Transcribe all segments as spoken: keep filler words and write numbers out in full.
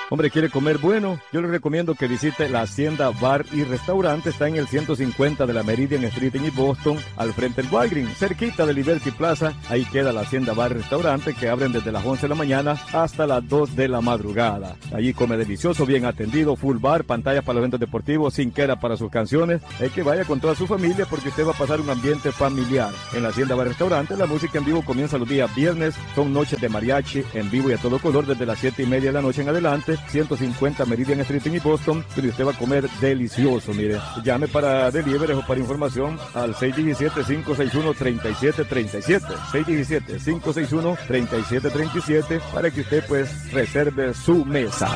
Hombre, ¿quiere comer bueno? Yo le recomiendo que visite la Hacienda Bar y Restaurante. Está en el ciento cincuenta de la Meridian Street en East Boston, al frente del Walgreens, cerquita de Liberty Plaza. Ahí queda la Hacienda Bar y Restaurante, que abren desde las once de la mañana hasta las dos de la madrugada. Allí come delicioso, bien atendido, full bar, pantallas para los eventos deportivos, cinquera para sus canciones. Es que vaya con toda su familia porque usted va a pasar un ambiente familiar. En la Hacienda Bar y Restaurante, la música en vivo comienza los días viernes. Son noches de mariachi en vivo y a todo color desde las siete y media de la noche en adelante. ciento cincuenta Meridian Street en East Boston, pero usted va a comer delicioso, mire. Llame para delivery o para información al seis uno siete, cinco seis uno, tres siete tres siete, seis uno siete, cinco seis uno, tres siete tres siete, para que usted pues reserve su mesa.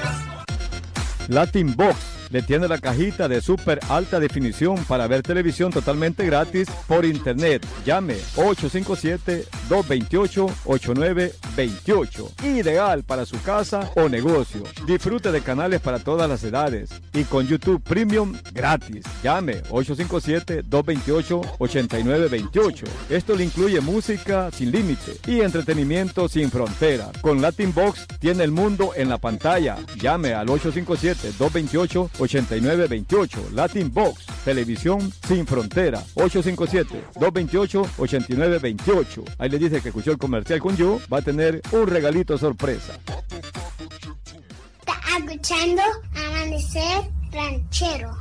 Latin Box le tiene la cajita de súper alta definición para ver televisión totalmente gratis por internet. Llame ocho cinco siete, dos dos ocho, ocho nueve dos ocho. Ideal para su casa o negocio. Disfrute de canales para todas las edades y con YouTube Premium gratis. Llame ocho cinco siete, dos dos ocho, ocho nueve dos ocho. Esto le incluye música sin límite y entretenimiento sin frontera. Con Latin Box tiene el mundo en la pantalla. Llame al ocho cinco siete, dos dos ocho, ocho nueve dos ocho. Latin Box, televisión sin frontera. ocho cinco siete, dos dos ocho, ocho nueve dos ocho. Ahí le dice que escuchó el comercial con yo, va a tener un regalito sorpresa. Está escuchando Amanecer Ranchero.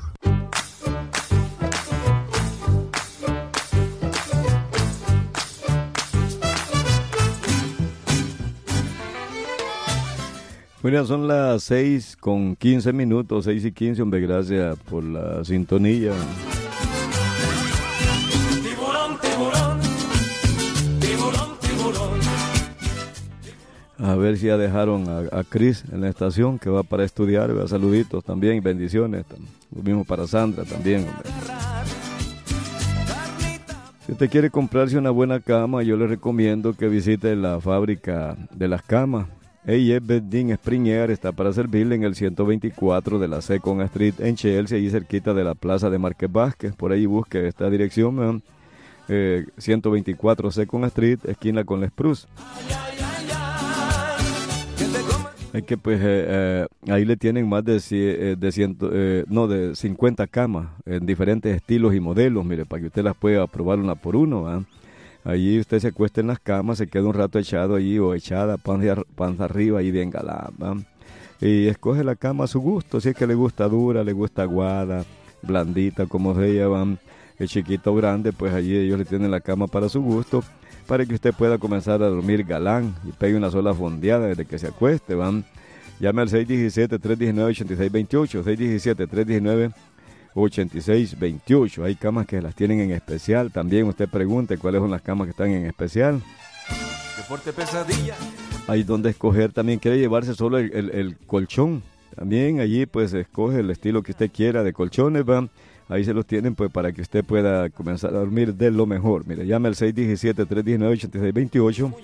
Mira, son las seis con quince minutos, seis y quince, hombre, gracias por la sintonía. Tiburón, tiburón, tiburón, tiburón. A ver si ya dejaron a, a Chris en la estación, que va para estudiar. Saluditos también, bendiciones. Lo mismo para Sandra también, hombre. Si usted quiere comprarse una buena cama, yo le recomiendo que visite la fábrica de las camas. A F Bedding Spring Air está para servirle en el ciento veinticuatro de la Second Street en Chelsea, ahí cerquita de la plaza de Márquez Vázquez. Por ahí busque esta dirección, eh, ciento veinticuatro Second Street, esquina con la Spruce. Es que pues eh, eh, ahí le tienen más de, eh, de, ciento, eh, no, de cincuenta camas en diferentes estilos y modelos, mire, para que usted las pueda probar una por uno, ¿eh? Allí usted se acuesta en las camas, se queda un rato echado allí o echada, panza, panza arriba, ahí bien galán, ¿va? Y escoge la cama a su gusto, si es que le gusta dura, le gusta aguada, blandita, como se llaman, el chiquito o grande, pues allí ellos le tienen la cama para su gusto, para que usted pueda comenzar a dormir galán y pegue una sola fondeada desde que se acueste, ¿van? Llame al seis uno siete, tres uno nueve, ocho seis dos ocho, seis uno siete, tres uno nueve, ocho seis dos ocho. Hay camas que las tienen en especial. También usted pregunte cuáles son las camas que están en especial. Qué fuerte pesadilla. Hay donde escoger. También quiere llevarse solo el, el, el colchón. También allí pues escoge el estilo que usted quiera de colchones, ¿va? Ahí se los tienen pues para que usted pueda comenzar a dormir de lo mejor. Mire, llame al seis uno siete, tres uno nueve, ocho seis dos ocho.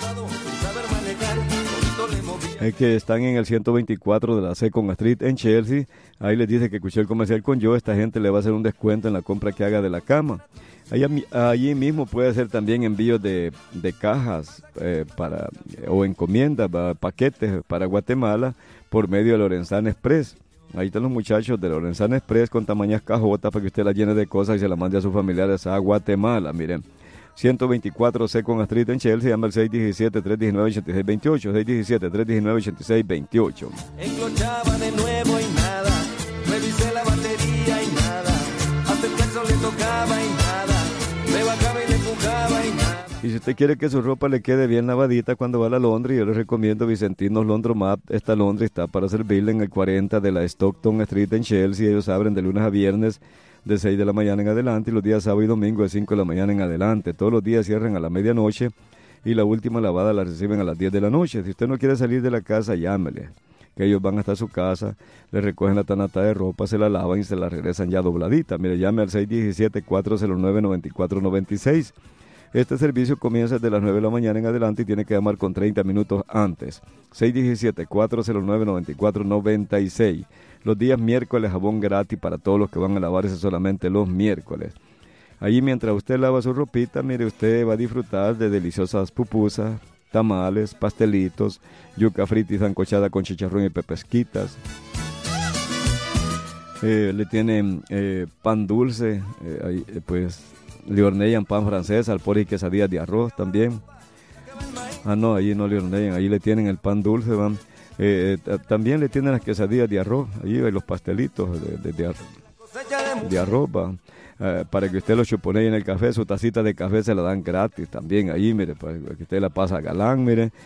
Es que están en el ciento veinticuatro de la Second Street en Chelsea. Ahí les dice que escuché el comercial con yo. Esta gente le va a hacer un descuento en la compra que haga de la cama. Allí, allí mismo puede hacer también envíos de, de cajas eh, para o encomiendas, paquetes para Guatemala por medio de Lorenzana Express. Ahí están los muchachos de Lorenzana Express con tamañas cajotas para que usted las llene de cosas y se las mande a sus familiares a Guatemala. Miren, ciento veinticuatro Second Street en Chelsea, llama al seis uno siete, tres uno nueve, ocho seis dos ocho, seis uno siete, tres uno nueve, ocho seis dos ocho. Enclochaba de nuevo y nada, revisé la batería y nada, hasta el claxon le tocaba y nada, le bajaba y le empujaba y nada. Y si usted quiere que su ropa le quede bien lavadita cuando va a la laundry, yo le recomiendo Vicentinos Laundromat. Esta laundry está para servirle en el cuarenta de la Stockton Street en Chelsea. Ellos abren de lunes a viernes de seis de la mañana en adelante y los días sábado y domingo de cinco de la mañana en adelante. Todos los días cierran a la medianoche y la última lavada la reciben a las diez de la noche. Si usted no quiere salir de la casa, llámele, que ellos van hasta su casa, le recogen la tanata de ropa, se la lavan y se la regresan ya dobladita. Mire, llame al seis uno siete, cuatro cero nueve, nueve cuatro nueve seis. Este servicio comienza desde las nueve de la mañana en adelante y tiene que llamar con treinta minutos antes. seis uno siete, cuatro cero nueve, nueve cuatro nueve seis. Los días miércoles jabón gratis para todos los que van a lavarse solamente los miércoles. Allí mientras usted lava su ropita, mire, usted va a disfrutar de deliciosas pupusas, tamales, pastelitos, yuca frita y sancochada con chicharrón y pepesquitas. Eh, le tienen eh, pan dulce, eh, ahí, eh, pues le hornean pan francés, alpores y quesadillas de arroz también. Ah, no, ahí no le hornean, ahí le tienen el pan dulce, van. Eh, eh, también le tienen las quesadillas de arroz, ahí hay los pastelitos de, de, de, arroz, de arroz, van. Uh, para que usted lo chupone en el café, su tacita de café se la dan gratis también ahí, mire, para que usted la pasa galán, mire,